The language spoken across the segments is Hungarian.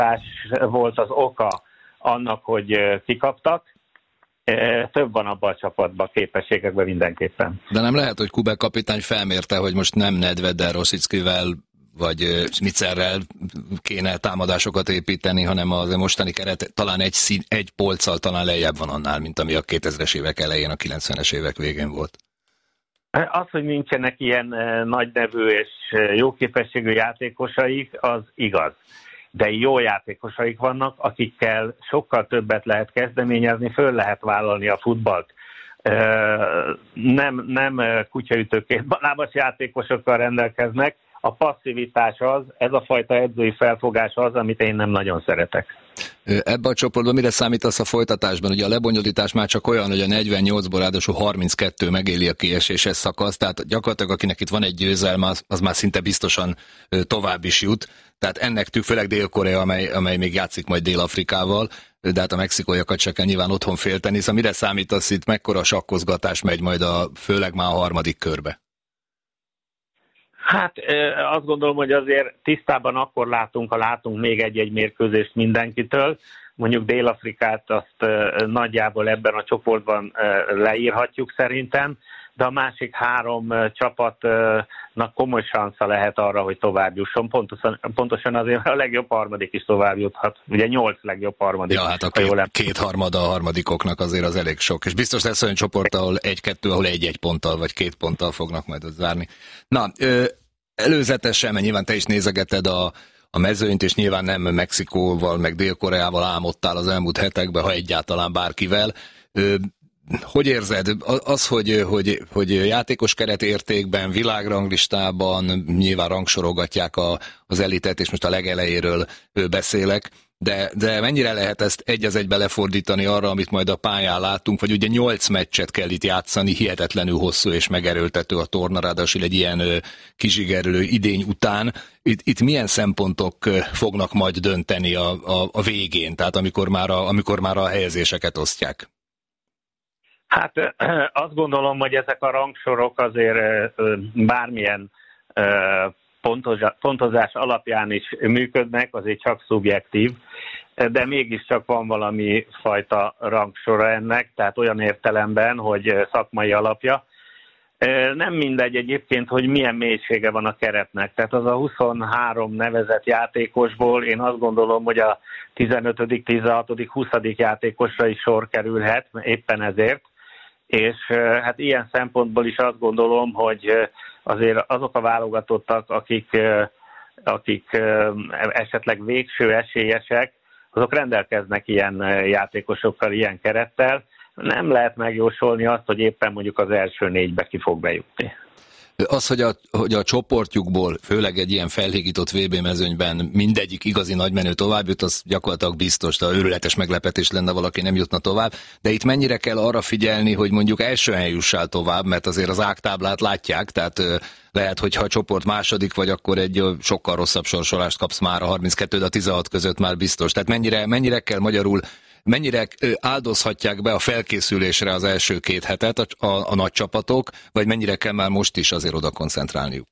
passzivitás volt az oka annak, hogy kikaptak. Több van abban a csapatban, képességekben mindenképpen. De nem lehet, hogy Kubek kapitány felmérte, hogy most nem Nedveddel, Rosickivel vagy Smicerrel kéne támadásokat építeni, hanem az mostani keret talán egy polccal talán lejjebb van annál, mint ami a 2000-es évek elején, a 90-es évek végén volt. Az, hogy nincsenek ilyen nagy nevű és jó képességű játékosaik, az igaz. De jó játékosaik vannak, akikkel sokkal többet lehet kezdeményezni, föl lehet vállalni a futballt. Nem kutyaütőként lábas játékosokkal rendelkeznek. A passzivitás ez a fajta edzői felfogás az, amit én nem nagyon szeretek. Ebbe a csoportban mire számítasz a folytatásban? Ugye a lebonyolítás már csak olyan, hogy a 48-ból ráadásul 32 megéli a kieséses szakasz, tehát gyakorlatilag akinek itt van egy győzelme, az már szinte biztosan tovább is jut. Tehát ennek főleg Dél-Korea, amely még játszik majd Dél-Afrikával, de hát a mexikóiakat se kell nyilván otthon félteni. Szóval mire számítasz itt, mekkora sakkozgatás megy majd főleg már a harmadik körbe? Hát azt gondolom, hogy azért tisztában akkor látunk, ha látunk még egy-egy mérkőzést mindenkitől. Mondjuk Dél-Afrikát azt nagyjából ebben a csoportban leírhatjuk szerintem, de a másik három csapatnak komoly sansza lehet arra, hogy tovább jusson. Pontosan azért a legjobb harmadik is tovább juthat. Ugye 8 legjobb harmadik. Ja, hát a kétharmada a harmadikoknak azért az elég sok. És biztos lesz olyan csoport, ahol 1-2, ahol 1-1 ponttal vagy 2 ponttal fognak majd ott zárni. Na, előzetesen, mert nyilván te is nézegeted a mezőnyt, és nyilván nem Mexikóval, meg Dél-Koreával álmodtál az elmúlt hetekben, ha egyáltalán bárkivel. Hogy érzed az, hogy játékos keretértékben, világranglistában nyilván rangsorogatják az elitet, és most a legelejéről beszélek, de mennyire lehet ezt egy az egybe lefordítani arra, amit majd a pályán látunk, vagy ugye 8 meccset kell itt játszani, hihetetlenül hosszú és megerőltető a torna, ráadásul egy ilyen kizsigerülő idény után. Itt milyen szempontok fognak majd dönteni a végén, tehát amikor már a helyezéseket osztják? Hát azt gondolom, hogy ezek a rangsorok azért bármilyen pontozás alapján is működnek, azért csak szubjektív, de mégiscsak van valami fajta rangsora ennek, tehát olyan értelemben, hogy szakmai alapja. Nem mindegy egyébként, hogy milyen mélysége van a keretnek. Tehát az a 23 nevezett játékosból én azt gondolom, hogy a 15., 16., 20. játékosra is sor kerülhet, éppen ezért. És hát ilyen szempontból is azt gondolom, hogy azért azok a válogatottak, akik esetleg végső esélyesek, azok rendelkeznek ilyen játékosokkal, ilyen kerettel. Nem lehet megjósolni azt, hogy éppen mondjuk az első 4-be ki fog bejutni. Az, hogy a csoportjukból, főleg egy ilyen felhígított VB mezőnyben mindegyik igazi nagymenő tovább jut, az gyakorlatilag biztos, de őrületes meglepetés lenne, valaki nem jutna tovább. De itt mennyire kell arra figyelni, hogy mondjuk első helyen jussál tovább, mert azért az ágtáblát látják, tehát lehet, hogy ha a csoport második vagy, akkor egy sokkal rosszabb sorsolást kapsz már a 32, de a 16 között már biztos. Tehát mennyire kell magyarul, mennyire áldozhatják be a felkészülésre az első 2 hetet a nagy csapatok, vagy mennyire kell már most is azért oda koncentrálniuk?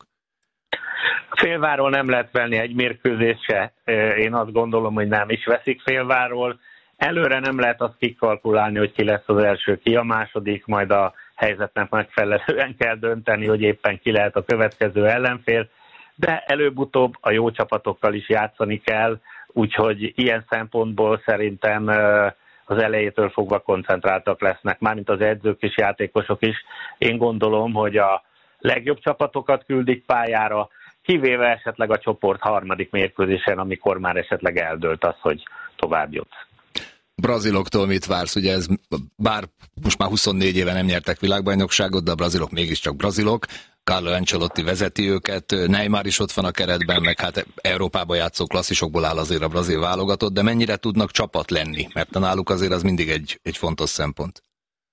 Félváról nem lehet venni egy mérkőzést se. Én azt gondolom, hogy nem is veszik félváról. Előre nem lehet azt kikalkulálni, hogy ki lesz az első, ki a második, majd a helyzetnek megfelelően kell dönteni, hogy éppen ki lehet a következő ellenfél, de előbb-utóbb a jó csapatokkal is játszani kell, úgyhogy ilyen szempontból szerintem az elejétől fogva koncentráltak lesznek, mármint az edzők és játékosok is. Én gondolom, hogy a legjobb csapatokat küldik pályára, kivéve esetleg a csoport harmadik mérkőzésen, amikor már esetleg eldőlt az, hogy tovább jutsz. Braziloktól mit vársz? Ugye ez, bár most már 24 éve nem nyertek világbajnokságot, de a brazilok mégiscsak brazilok. Carlo Ancelotti vezeti őket, Neymar is ott van a keretben, meg hát Európában játszó klasszisokból áll azért a brazil válogatott, de mennyire tudnak csapat lenni? Mert náluk azért az mindig egy fontos szempont.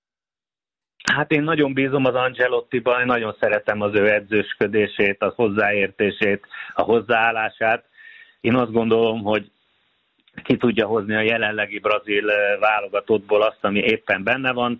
Hát én nagyon bízom az Ancelottiban, nagyon szeretem az ő edzősködését, a hozzáértését, a hozzáállását. Én azt gondolom, hogy ki tudja hozni a jelenlegi brazil válogatottból azt, ami éppen benne van.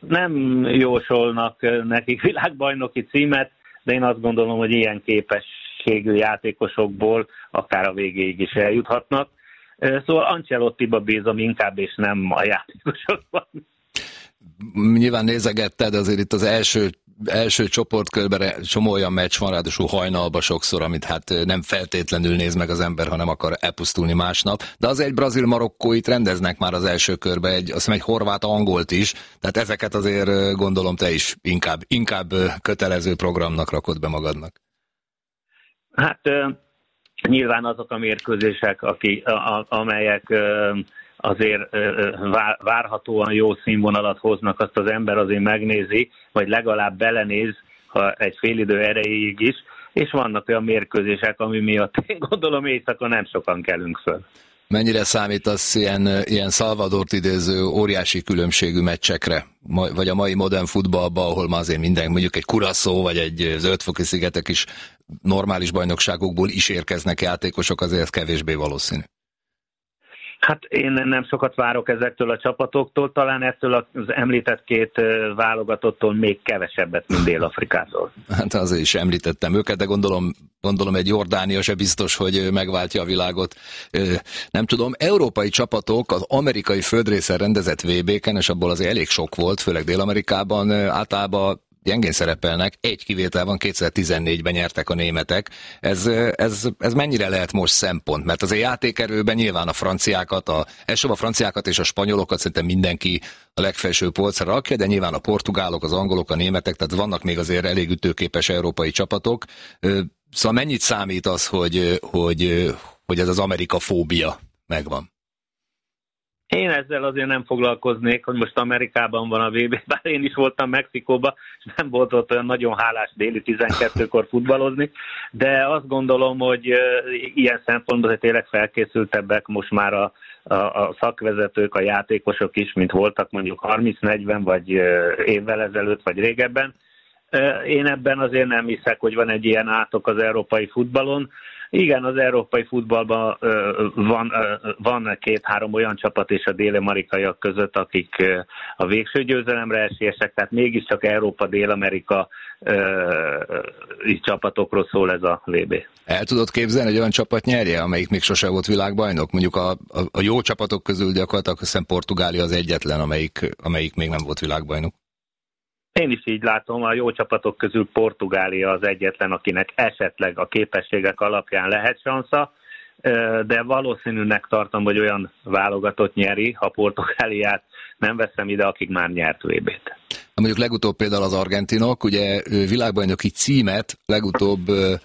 Nem jósolnak nekik világbajnoki címet, de én azt gondolom, hogy ilyen minőségű játékosokból akár a végéig is eljuthatnak. Szóval Ancelottiba bízom inkább, és nem a játékosokban. Nyilván nézegetted, azért itt az első csoportkörben csomó olyan meccs van, ráadásul hajnalba sokszor, amit hát nem feltétlenül néz meg az ember, hanem akar elpusztulni másnap. De az egy brazil-marokkóit rendeznek már az első körbe, azt hiszem egy horvát-angolt is, tehát ezeket azért gondolom te is inkább kötelező programnak rakod be magadnak. Hát nyilván azok a mérkőzések, amelyek azért várhatóan jó színvonalat hoznak, azt az ember azért megnézi, vagy legalább belenéz, ha egy félidő erejéig is, és vannak olyan mérkőzések, ami miatt én gondolom éjszaka nem sokan kelünk föl. Mennyire számítasz ilyen Salvadort idéző óriási különbségű meccsekre? Vagy a mai modern futballban, ahol ma azért minden, mondjuk egy Curaçao, vagy egy Zöld-foki-szigetek is normális bajnokságokból is érkeznek játékosok, azért kevésbé valószínű. Hát én nem sokat várok ezektől a csapatoktól, talán ettől az említett két válogatottól még kevesebbet, mint Dél-Afrikától. Hát azért is említettem őket, de gondolom egy Jordánia se biztos, hogy megváltja a világot. Nem tudom, európai csapatok az amerikai földrészen rendezett VB-ken, és abból azért elég sok volt, főleg Dél-Amerikában általában gyengén szerepelnek, egy kivétel van, 2014-ben nyertek a németek. Ez mennyire lehet most szempont? Mert azért játékerőben nyilván a franciákat, elsőbb a franciákat és a spanyolokat szerintem mindenki a legfelső polcra rakja, de nyilván a portugálok, az angolok, a németek, tehát vannak még azért elég ütőképes európai csapatok. Szóval mennyit számít az, hogy ez az amerikafóbia megvan? Én ezzel azért nem foglalkoznék, hogy most Amerikában van a VB, bár én is voltam Mexikóban, és nem volt ott olyan nagyon hálás déli 12-kor futballozni, de azt gondolom, hogy ilyen szempontból tényleg felkészültebbek most már a szakvezetők, a játékosok is, mint voltak mondjuk 30-40 vagy évvel ezelőtt, vagy régebben. Én ebben azért nem hiszek, hogy van egy ilyen átok az európai futballon. Igen, az európai futballban van két-három olyan csapat és a dél-amerikaiak között, akik a végső győzelemre esélyesek, tehát mégiscsak Európa-Dél-Amerika csapatokról szól ez a VB. El tudod képzelni, hogy olyan csapat nyerje, amelyik még sose volt világbajnok? Mondjuk a jó csapatok közül gyakorlatilag hiszem Portugália az egyetlen, amelyik még nem volt világbajnok. Én is így látom, a jó csapatok közül Portugália az egyetlen, akinek esetleg a képességek alapján lehet sansza, de valószínűnek tartom, hogy olyan válogatott nyeri, ha Portugáliát nem veszem ide, akik már nyert VB-t. Mondjuk legutóbb például az argentinok, ugye világbajnoki címet legutóbb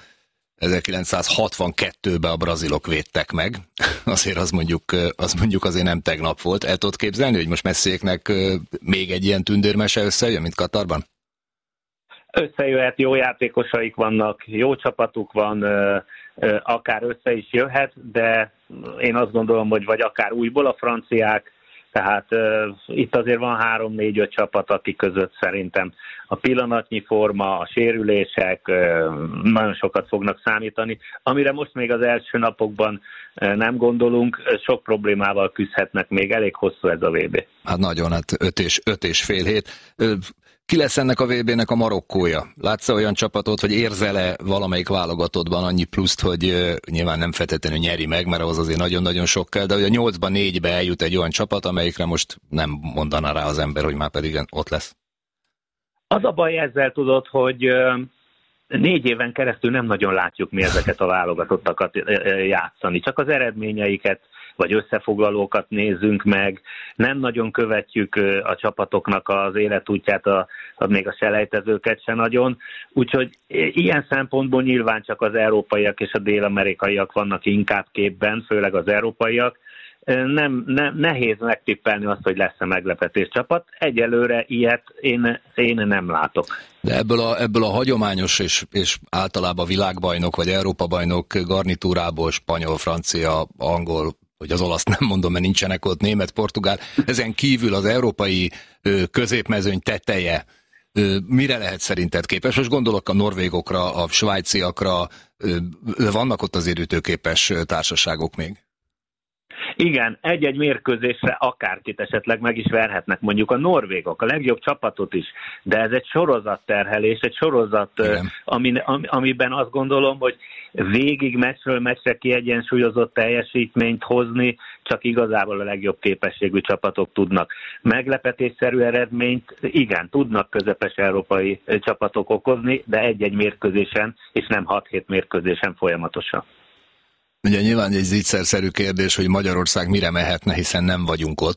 1962-ben a brazilok védtek meg, azért az mondjuk azért nem tegnap volt. El tudod képzelni, hogy most Messiéknek még egy ilyen tündérmese összejön, mint Katarban? Összejöhet, jó játékosaik vannak, jó csapatuk van, akár össze is jöhet, de én azt gondolom, hogy vagy akár újból a franciák, tehát itt azért van 3-4-5 csapat, akik között szerintem a pillanatnyi forma, a sérülések nagyon sokat fognak számítani. Amire most még az első napokban nem gondolunk, sok problémával küzdhetnek, még elég hosszú ez a VB. Hát nagyon, hát 5 és fél hét. Ki lesz ennek a VB-nek a Marokkója? Látsz olyan csapatot, vagy érzel-e valamelyik válogatottban annyi pluszt, hogy nyilván nem feltétlenül nyeri meg, mert ahhoz azért nagyon-nagyon sok kell, de hogy a 8-4-be eljut egy olyan csapat, amelyikre most nem mondaná rá az ember, hogy már pedig ott lesz. Az a baj ezzel tudod, hogy 4 éven keresztül nem nagyon látjuk mi ezeket a válogatottakat játszani, csak az eredményeiket vagy összefoglalókat nézzünk meg, nem nagyon követjük a csapatoknak az életútját, még a selejtezőket se nagyon, úgyhogy ilyen szempontból nyilván csak az európaiak és a dél-amerikaiak vannak inkább képben, főleg az európaiak. Nehéz megtippelni azt, hogy lesz-e meglepetés csapat. Egyelőre ilyet én nem látok. De ebből a hagyományos és általában világbajnok vagy Európa-bajnok garnitúrából spanyol, francia, angol, hogy az olasz nem mondom, mert nincsenek ott, német, portugál, ezen kívül az európai középmezőny teteje mire lehet szerinted képes? Most gondolok a norvégokra, a svájciakra, vannak ott azért ütőképes társaságok még? Igen, egy-egy mérkőzésre akárkit esetleg meg is verhetnek, mondjuk a norvégok, a legjobb csapatot is, de ez egy sorozatterhelés, egy sorozat, amiben azt gondolom, hogy végig meccsről meccsre kiegyensúlyozott teljesítményt hozni, csak igazából a legjobb képességű csapatok tudnak. Meglepetésszerű eredményt, igen, tudnak közepes európai csapatok okozni, de egy-egy mérkőzésen, és nem 6-7 mérkőzésen folyamatosan. Ugye nyilván egy zicserszerű kérdés, hogy Magyarország mire mehetne, hiszen nem vagyunk ott,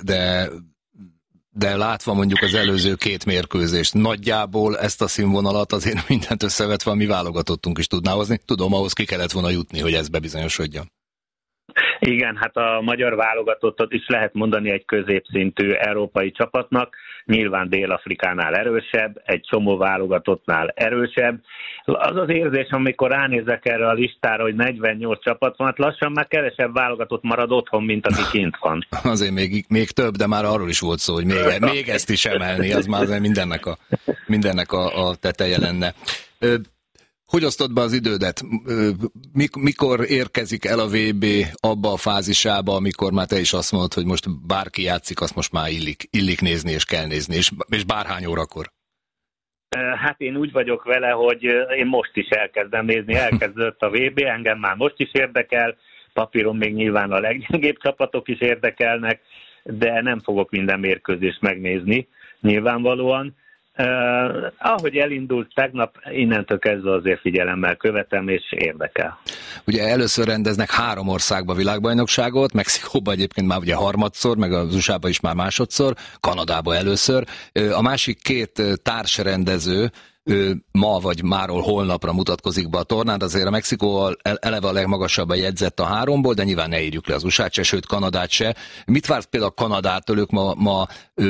de látva mondjuk az előző 2 mérkőzést, nagyjából ezt a színvonalat azért mindent összevetve a mi válogatottunk is tudná hozni. Tudom, ahhoz ki kellett volna jutni, hogy ez bebizonyosodjon. Igen, hát a magyar válogatottat is lehet mondani egy középszintű európai csapatnak, nyilván Dél-Afrikánál erősebb, egy csomó válogatottnál erősebb. Az az érzés, amikor ránézek erre a listára, hogy 48 csapat van, hát lassan már kevesebb válogatott marad otthon, mint aki kint van. Azért még több, de már arról is volt szó, hogy még ezt is emelni, az már azért mindennek a teteje lenne. Hogy osztod be az idődet? Mikor érkezik el a VB abba a fázisába, amikor már te is azt mondod, hogy most bárki játszik, azt most már illik nézni és kell nézni, és bárhány órakor? Hát én úgy vagyok vele, hogy én most is elkezdem nézni, elkezdődött a VB, engem már most is érdekel, papíron még nyilván a leggyengébb csapatok is érdekelnek, de nem fogok minden mérkőzést megnézni, nyilvánvalóan. Ahogy elindult tegnap, innentől kezdve azért figyelemmel követem, és érdekel. Ugye először rendeznek 3 országba világbajnokságot, Mexikóban egyébként már ugye harmadszor, meg az USA-ban is már másodszor, Kanadában először. A másik 2 társrendező ma vagy máról holnapra mutatkozik be a tornán, azért a Mexikóval eleve a legmagasabban jegyzett a 3-ból, de nyilván ne írjuk le az USA-t se, sőt Kanadát se. Mit vársz például Kanadától? Ők ma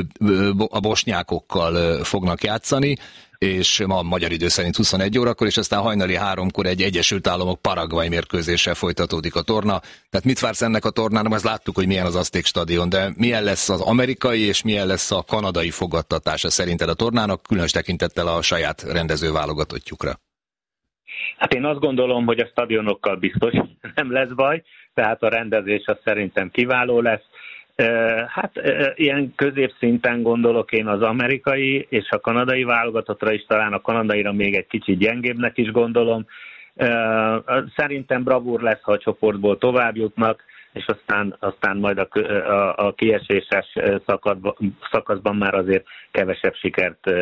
a bosnyákokkal fognak játszani, és ma magyar idő szerint 21 órakor, és aztán hajnali 3-kor egy Egyesült Államok Paraguay mérkőzéssel folytatódik a torna. Tehát mit vársz ennek a tornának? Ezt láttuk, hogy milyen az Azték stadion, de milyen lesz az amerikai, és milyen lesz a kanadai fogadtatása szerinted a tornának, különös tekintettel a saját rendező válogatottjukra? Hát én azt gondolom, hogy a stadionokkal biztos nem lesz baj, tehát a rendezés az szerintem kiváló lesz. Hát ilyen középszinten gondolok én az amerikai és a kanadai válogatottra is, talán a kanadaira még egy kicsit gyengébbnek is gondolom. Szerintem bravúr lesz, ha a csoportból tovább jutnak, és aztán majd a kieséses szakaszban már azért kevesebb sikert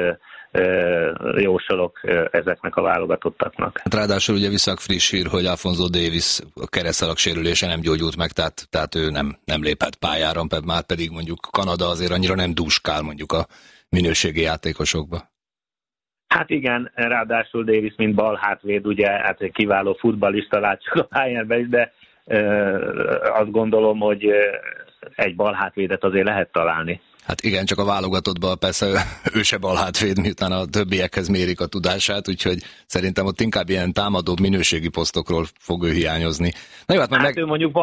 jósolok ezeknek a válogatottaknak. Hát ráadásul ugye viszont friss hír, hogy Alfonso Davies a keresztszalak sérülése nem gyógyult meg, tehát ő nem lépett pályára, már pedig mondjuk Kanada azért annyira nem dúskál mondjuk a minőségi játékosokba. Hát igen, ráadásul Davies, mint balhátvéd, ugye hát egy kiváló futballista, látjuk a pályán is, de azt gondolom, hogy egy balhátvédet azért lehet találni. Hát igen, csak a válogatottban persze ő se balhátvéd, miután a többiekhez mérik a tudását, úgyhogy szerintem ott inkább ilyen támadóbb minőségi posztokról fog ő hiányozni. Na jó, hát ő mondjuk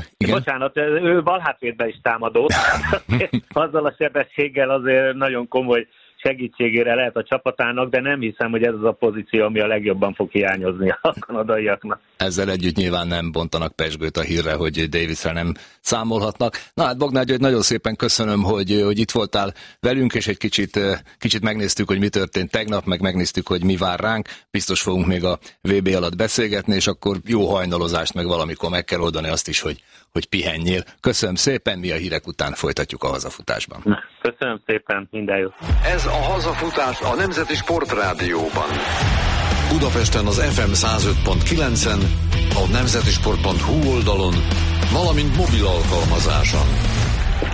ő balhátvédben is támadó, azzal a sebességgel azért nagyon komoly segítségére lehet a csapatának, de nem hiszem, hogy ez az a pozíció, ami a legjobban fog hiányozni a kanadaiaknak. Ezzel együtt nyilván nem bontanak pezsgőt a hírre, hogy Davisre nem számolhatnak. Na hát Bognár György, nagyon szépen köszönöm, hogy itt voltál velünk, és egy kicsit megnéztük, hogy mi történt tegnap, meg megnéztük, hogy mi vár ránk. Biztos fogunk még a VB alatt beszélgetni, és akkor jó hajnalozást, meg valamikor meg kell oldani azt is, hogy pihenjél. Köszönöm szépen, mi a hírek után folytatjuk a hazafutásban. Köszönöm szépen, minden jót. Ez a hazafutás a Nemzeti Sportrádióban. Budapesten az FM 105.9-en, a nemzetisport.hu oldalon, valamint mobil alkalmazáson.